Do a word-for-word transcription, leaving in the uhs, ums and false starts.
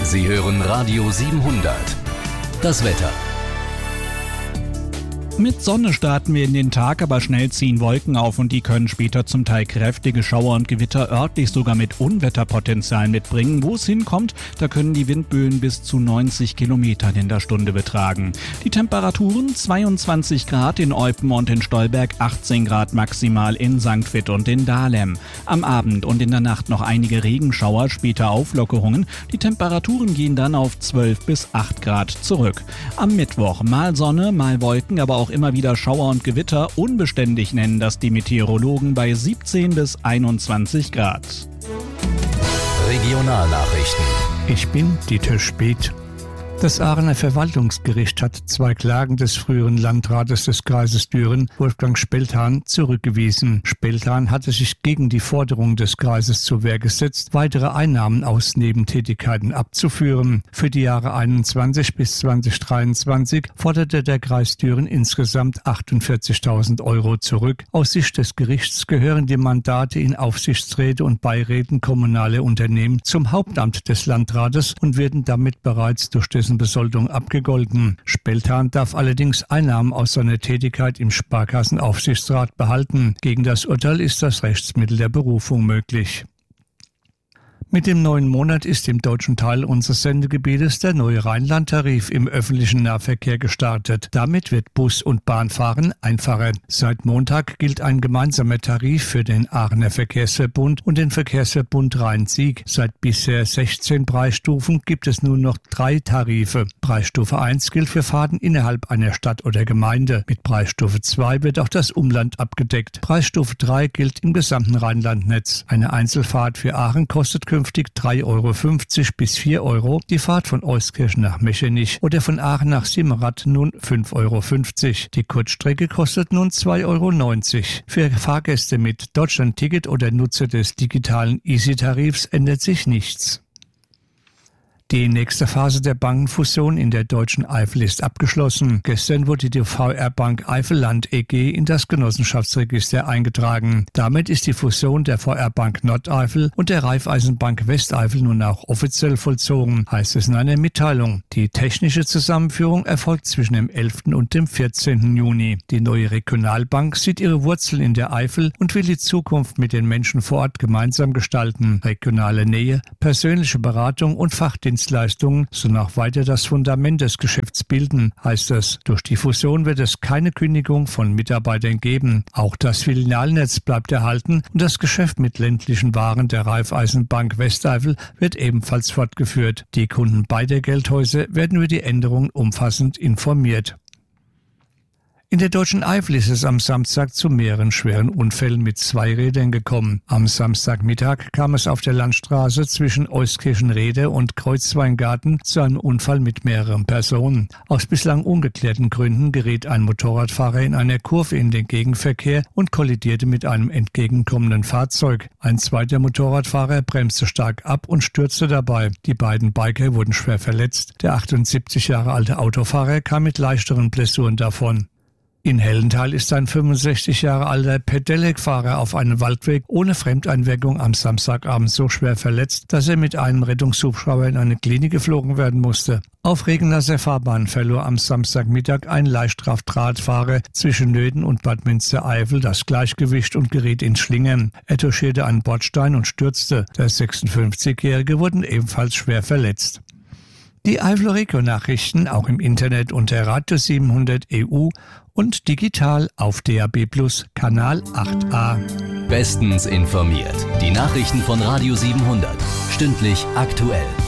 Sie hören Radio siebenhundert. Das Wetter. Mit Sonne starten wir in den Tag, aber schnell ziehen Wolken auf und die können später zum Teil kräftige Schauer und Gewitter örtlich sogar mit Unwetterpotenzial mitbringen. Wo es hinkommt, da können die Windböen bis zu neunzig Kilometern in der Stunde betragen. Die Temperaturen zweiundzwanzig Grad in Eupen und in Stolberg, achtzehn Grad maximal in Sankt Vith und in Dahlem. Am Abend und in der Nacht noch einige Regenschauer, später Auflockerungen. Die Temperaturen gehen dann auf zwölf bis acht Grad zurück. Am Mittwoch mal Sonne, mal Wolken, aber auch immer wieder Schauer und Gewitter. Unbeständig nennen das die Meteorologen bei siebzehn bis einundzwanzig Grad. Regionalnachrichten. Ich bin Dieter Speth. Das Aachener Verwaltungsgericht hat zwei Klagen des früheren Landrates des Kreises Düren, Wolfgang Spelthan, zurückgewiesen. Spelthan hatte sich gegen die Forderung des Kreises zur Wehr gesetzt, weitere Einnahmen aus Nebentätigkeiten abzuführen. Für die Jahre einundzwanzig bis zweitausenddreiundzwanzig forderte der Kreis Düren insgesamt achtundvierzigtausend Euro zurück. Aus Sicht des Gerichts gehören die Mandate in Aufsichtsräte und Beiräten kommunaler Unternehmen zum Hauptamt des Landrates und werden damit bereits durch dessen Besoldung abgegolten. Spelthan darf allerdings Einnahmen aus seiner Tätigkeit im Sparkassenaufsichtsrat behalten. Gegen das Urteil ist das Rechtsmittel der Berufung möglich. Mit dem neuen Monat ist im deutschen Teil unseres Sendegebietes der neue Rheinland-Tarif im öffentlichen Nahverkehr gestartet. Damit wird Bus- und Bahnfahren einfacher. Seit Montag gilt ein gemeinsamer Tarif für den Aachener Verkehrsverbund und den Verkehrsverbund Rhein-Sieg. Seit bisher sechzehn Preisstufen gibt es nun noch drei Tarife. Preisstufe eins gilt für Fahrten innerhalb einer Stadt oder Gemeinde. Mit Preisstufe zwei wird auch das Umland abgedeckt. Preisstufe drei gilt im gesamten Rheinlandnetz. Eine Einzelfahrt für Aachen kostet künftig drei Euro fünfzig bis vier Euro, die Fahrt von Euskirchen nach Mechenich oder von Aachen nach Simmerath nun fünf Euro fünfzig. Die Kurzstrecke kostet nun zwei Euro neunzig. Für Fahrgäste mit Deutschland-Ticket oder Nutzer des digitalen Easy-Tarifs ändert sich nichts. Die nächste Phase der Bankenfusion in der deutschen Eifel ist abgeschlossen. Gestern wurde die V R Bank Eifelland E G in das Genossenschaftsregister eingetragen. Damit ist die Fusion der V R Bank Nordeifel und der Raiffeisenbank Westeifel nun auch offiziell vollzogen, heißt es in einer Mitteilung. Die technische Zusammenführung erfolgt zwischen dem elften und dem vierzehnten Juni. Die neue Regionalbank sieht ihre Wurzeln in der Eifel und will die Zukunft mit den Menschen vor Ort gemeinsam gestalten. Regionale Nähe, persönliche Beratung und Fachdienstleistungen sollen auch weiter das Fundament des Geschäfts bilden, heißt es. Durch die Fusion wird es keine Kündigung von Mitarbeitern geben. Auch das Filialnetz bleibt erhalten und das Geschäft mit ländlichen Waren der Raiffeisenbank Westeifel wird ebenfalls fortgeführt. Die Kunden beider Geldhäuser werden über die Änderungen umfassend informiert. In der deutschen Eifel ist es am Samstag zu mehreren schweren Unfällen mit zwei Rädern gekommen. Am Samstagmittag kam es auf der Landstraße zwischen Euskirchen-Rede und Kreuzweingarten zu einem Unfall mit mehreren Personen. Aus bislang ungeklärten Gründen geriet ein Motorradfahrer in einer Kurve in den Gegenverkehr und kollidierte mit einem entgegenkommenden Fahrzeug. Ein zweiter Motorradfahrer bremste stark ab und stürzte dabei. Die beiden Biker wurden schwer verletzt. Der achtundsiebzig Jahre alte Autofahrer kam mit leichteren Blessuren davon. In Hellenthal ist ein fünfundsechzig Jahre alter Pedelec-Fahrer auf einem Waldweg ohne Fremdeinwirkung am Samstagabend so schwer verletzt, dass er mit einem Rettungshubschrauber in eine Klinik geflogen werden musste. Auf Regennasser Fahrbahn verlor am Samstagmittag ein Leichtkraftradfahrer zwischen Nöthen und Bad Münstereifel das Gleichgewicht und geriet ins Schlingern. Er touchierte einen Bordstein und stürzte. Der sechsundfünfzigjährige wurde ebenfalls schwer verletzt. Die Eifler Region-Nachrichten auch im Internet unter Radio siebenhundert E U und digital auf D A B Plus Kanal acht a. Bestens informiert. Die Nachrichten von Radio siebenhundert. Stündlich aktuell.